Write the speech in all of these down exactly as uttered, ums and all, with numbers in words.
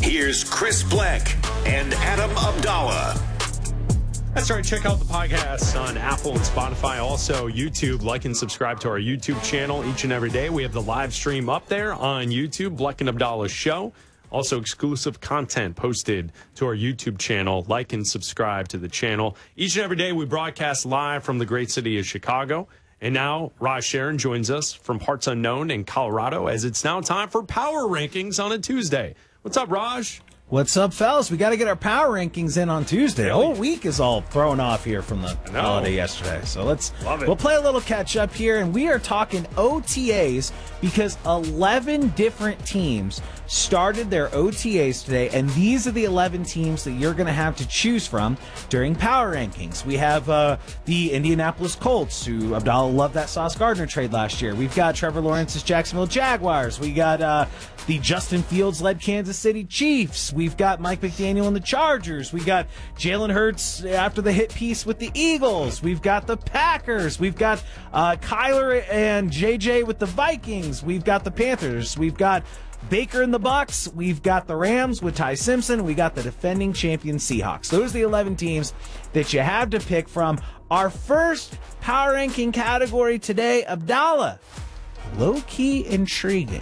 Here's Chris Black and Adam Abdallah. That's right. Check out the podcast on Apple and Spotify. Also, YouTube. Like and subscribe to our YouTube channel each and every day. We have the live stream up there on YouTube, Black and Abdallah Show. Also, exclusive content posted to our YouTube channel. Like and subscribe to the channel. Each and every day, we broadcast live from the great city of Chicago. And now, Raj Sharon joins us from Parts Unknown in Colorado, as it's now time for Power Rankings on a Tuesday. What's up, Raj? What's up, fellas? We got to get our power rankings in on Tuesday. The whole week is all thrown off here from the holiday yesterday. So let's Love it. We'll play a little catch up here, and we are talking O T As because eleven different teams started their O T As today, and these are the eleven teams that you're going to have to choose from during power rankings. We have uh, the Indianapolis Colts, who Abdallah loved that Sauce Gardner trade last year. We've got Trevor Lawrence's Jacksonville Jaguars. We got uh, the Justin Fields-led Kansas City Chiefs. We've got Mike McDaniel and the Chargers. We got Jalen Hurts after the hit piece with the Eagles. We've got the Packers. We've got uh, Kyler and J J with the Vikings. We've got the Panthers. We've got Baker and the Bucks. We've got the Rams with Ty Simpson. We got the defending champion Seahawks. Those are the eleven teams that you have to pick from. Our first power ranking category today, Abdallah. Low-key intriguing.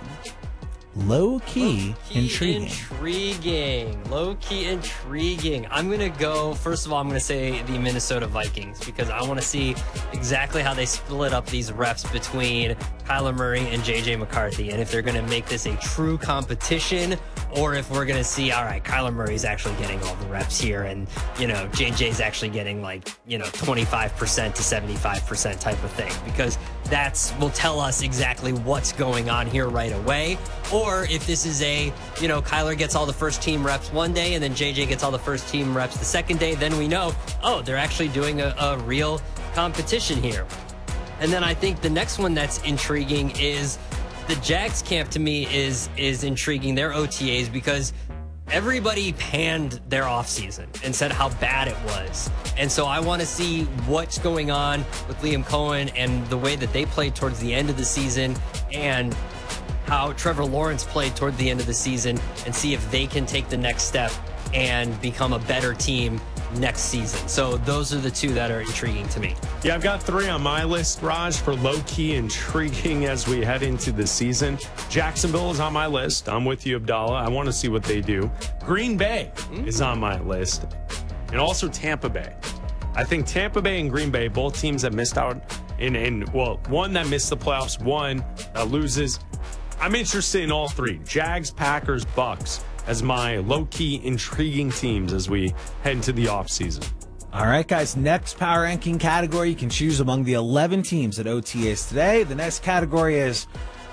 Low-key, Low-key intriguing. Intriguing. Low-key intriguing. I'm going to go, first of all, I'm going to say the Minnesota Vikings because I want to see exactly how they split up these reps between Kyler Murray and J J McCarthy, and if they're going to make this a true competition or if we're going to see, all right, Kyler Murray's actually getting all the reps here and, you know, J J's actually getting like, you know, twenty-five percent to seventy-five percent type of thing, because that's will tell us exactly what's going on here right away. Or if this is a, you know, Kyler gets all the first team reps one day and then J J gets all the first team reps the second day, then we know, oh, they're actually doing a, a real competition here. And then I think the next one that's intriguing is the Jags camp. To me is is intriguing, their O T As, because everybody panned their offseason and said how bad it was. And so I want to see what's going on with Liam Cohen and the way that they played towards the end of the season and how Trevor Lawrence played toward the end of the season, and see if they can take the next step and become a better team next season. So those are the two that are intriguing to me. Yeah, I've got three on my list, Raj, for low-key intriguing as we head into the season. Jacksonville is on my list. I'm with you, Abdallah. I want to see what they do. Green Bay mm-hmm. is on my list. And also Tampa Bay. I think Tampa Bay and Green Bay, both teams that missed out in, in well, one that missed the playoffs, one that loses. I'm interested in all three. Jags, Packers, Bucks as my low-key intriguing teams as we head into the offseason. All right, guys, next power ranking category. You can choose among the eleven teams at O T As today. The next category is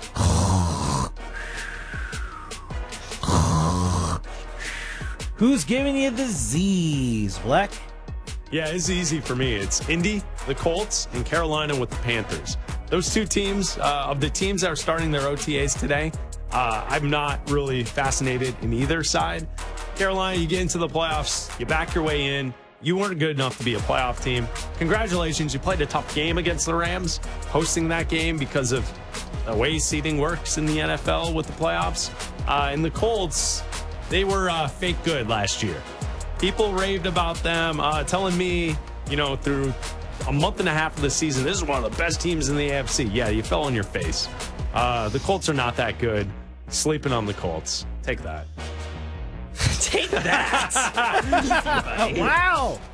who's giving you the Z's, Black? Yeah, it's easy for me. It's Indy, the Colts, and Carolina with the Panthers. Those two teams, uh, of the teams that are starting their O T As today, uh, I'm not really fascinated in either side. Carolina, you get into the playoffs, you back your way in. You weren't good enough to be a playoff team. Congratulations, you played a tough game against the Rams, hosting that game because of the way seeding works in the N F L with the playoffs. Uh, and the Colts, they were uh, fake good last year. People raved about them, uh, telling me, you know, through a month and a half of the season, this is one of the best teams in the A F C. Yeah, you fell on your face. Uh, the Colts are not that good. Sleeping on the Colts. Take that. Take that. Wow.